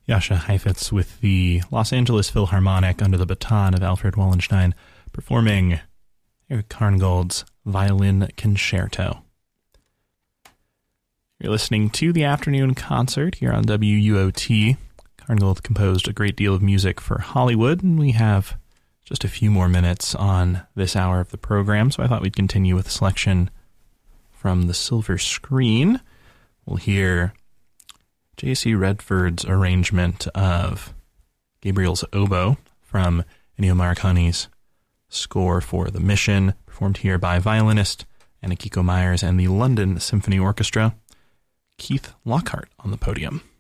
Jascha Heifetz with the Los Angeles Philharmonic under the baton of Alfred Wallenstein performing Erich Karngold's Violin Concerto. You're listening to the afternoon concert here on WUOT. Karngold composed a great deal of music for Hollywood, and we have just a few more minutes on this hour of the program, so I thought we'd continue with a selection from the silver screen. We'll hear J.C. Redford's arrangement of Gabriel's Oboe from Ennio Morricone's score for The Mission, performed here by violinist Anna Kiko Myers and the London Symphony Orchestra. Keith Lockhart on the podium.